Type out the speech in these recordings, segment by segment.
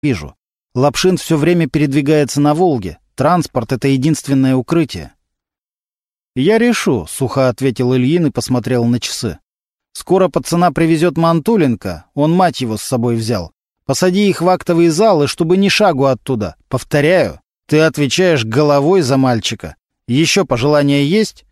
вижу. Лапшин все время передвигается на Волге. Транспорт — это единственное укрытие. «Я решу», — сухо ответил Ильин и посмотрел на часы. «Скоро пацана привезет Мантуленко, он мать его с собой взял. Посади их в актовый зал, и чтобы ни шагу оттуда. Повторяю, ты отвечаешь головой за мальчика. Еще пожелания есть?»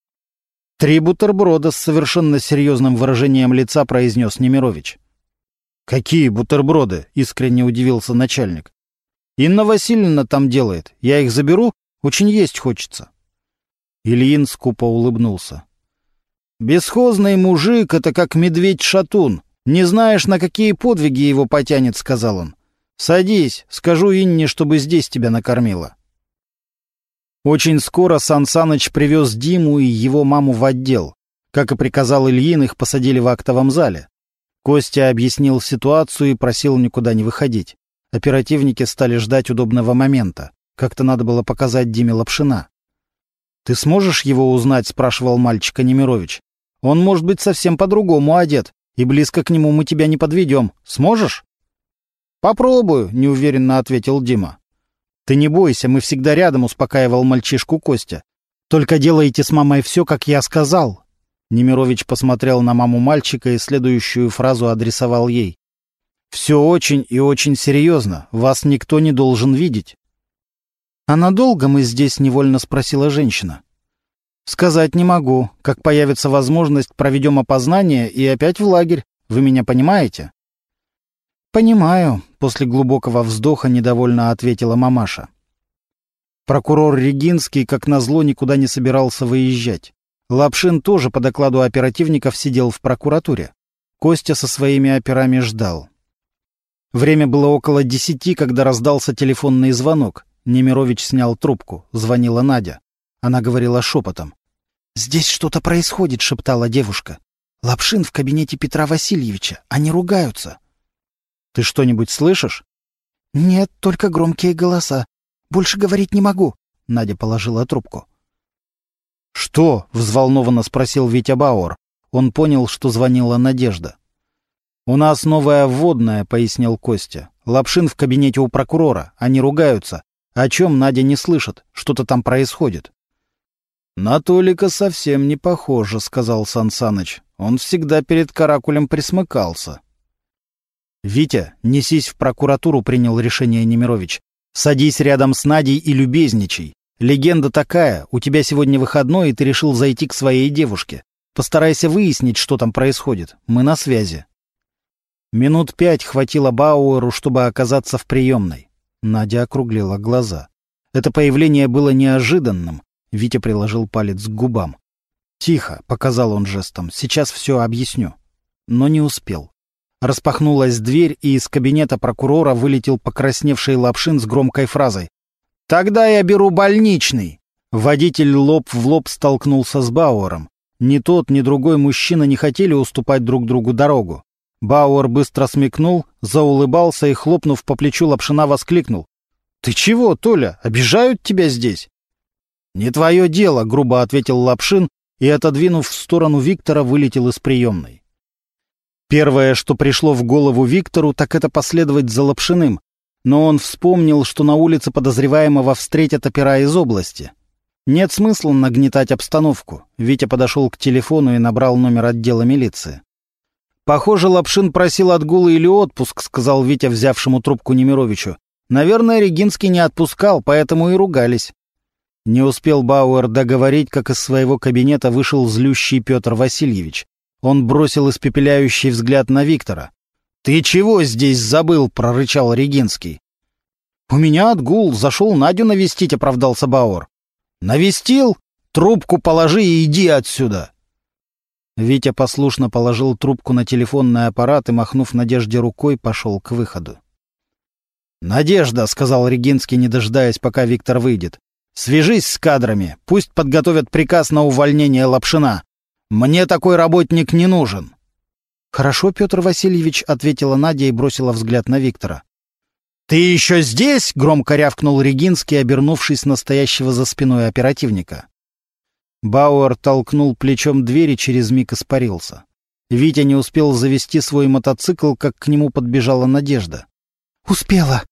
3 бутерброда с совершенно серьезным выражением лица произнес Немирович. «Какие бутерброды?» — искренне удивился начальник. «Инна Васильевна там делает. Я их заберу? Очень есть хочется». Ильин скупо улыбнулся. «Бесхозный мужик — это как медведь-шатун. Не знаешь, на какие подвиги его потянет», — сказал он. «Садись, скажу Инне, чтобы здесь тебя накормила». Очень скоро Сан Саныч привез Диму и его маму в отдел. Как и приказал Ильин, их посадили в актовом зале. Костя объяснил ситуацию и просил никуда не выходить. Оперативники стали ждать удобного момента. Как-то надо было показать Диме Лапшина. «Ты сможешь его узнать?» — спрашивал мальчика Немирович. «Он может быть совсем по-другому одет, и близко к нему мы тебя не подведем. Сможешь?» «Попробую», — неуверенно ответил Дима. «Ты не бойся, мы всегда рядом», — успокаивал мальчишку Костя. «Только делайте с мамой все, как я сказал». Немирович посмотрел на маму мальчика и следующую фразу адресовал ей. «Все очень и очень серьезно. Вас никто не должен видеть». «А надолго мы здесь?» — невольно спросила женщина. «Сказать не могу. Как появится возможность, проведем опознание и опять в лагерь. Вы меня понимаете?» «Понимаю», — после глубокого вздоха недовольно ответила мамаша. Прокурор Регинский, как назло, никуда не собирался выезжать. Лапшин тоже по докладу оперативников сидел в прокуратуре. Костя со своими операми ждал. Время было около 10, когда раздался телефонный звонок. Немирович снял трубку. Звонила Надя. Она говорила шепотом. «Здесь что-то происходит», — шептала девушка. «Лапшин в кабинете Петра Васильевича. Они ругаются». «Ты что-нибудь слышишь?» «Нет, только громкие голоса. Больше говорить не могу». Надя положила трубку. «Что?» — взволнованно спросил Витя Бауэр. Он понял, что звонила Надежда. «У нас новая вводная», — пояснил Костя. «Лапшин в кабинете у прокурора. Они ругаются. О чем Надя не слышит? Что-то там происходит». «На Толика совсем не похоже», — сказал Сан Саныч. «Он всегда перед каракулем присмыкался». «Витя, несись в прокуратуру», — принял решение Немирович. «Садись рядом с Надей и любезничай. Легенда такая, у тебя сегодня выходной, и ты решил зайти к своей девушке. Постарайся выяснить, что там происходит. Мы на связи». Минут 5 хватило Бауэру, чтобы оказаться в приемной. Надя округлила глаза. Это появление было неожиданным. Витя приложил палец к губам. «Тихо», — показал он жестом, — «сейчас все объясню». Но не успел. Распахнулась дверь, и из кабинета прокурора вылетел покрасневший Лапшин с громкой фразой. «Тогда я беру больничный!» Водитель лоб в лоб столкнулся с Бауэром. Ни тот, ни другой мужчина не хотели уступать друг другу дорогу. Бауэр быстро смекнул, заулыбался и, хлопнув по плечу Лапшина, воскликнул. «Ты чего, Толя? Обижают тебя здесь?» «Не твое дело», — грубо ответил Лапшин и, отодвинув в сторону Виктора, вылетел из приемной. Первое, что пришло в голову Виктору, так это последовать за Лапшиным, но он вспомнил, что на улице подозреваемого встретят опера из области. Нет смысла нагнетать обстановку. Витя подошел к телефону и набрал номер отдела милиции. «Похоже, Лапшин просил отгул или отпуск», — сказал Витя взявшему трубку Немировичу. «Наверное, Регинский не отпускал, поэтому и ругались». Не успел Бауэр договорить, как из своего кабинета вышел злющий Петр Васильевич. Он бросил испепеляющий взгляд на Виктора. «Ты чего здесь забыл?» — прорычал Регинский. «У меня отгул, зашел Надю навестить», — оправдался Бауэр. «Навестил? Трубку положи и иди отсюда!» Витя послушно положил трубку на телефонный аппарат и, махнув Надежде рукой, пошел к выходу. «Надежда», — сказал Регинский, не дожидаясь, пока Виктор выйдет, — «свяжись с кадрами, пусть подготовят приказ на увольнение Лапшина. Мне такой работник не нужен». «Хорошо, Петр Васильевич», — ответила Надя и бросила взгляд на Виктора. «Ты еще здесь?» — громко рявкнул Регинский, обернувшись на стоящего за спиной оперативника. Бауэр толкнул плечом дверь и через миг испарился. Витя не успел завести свой мотоцикл, как к нему подбежала Надежда. «Успела!»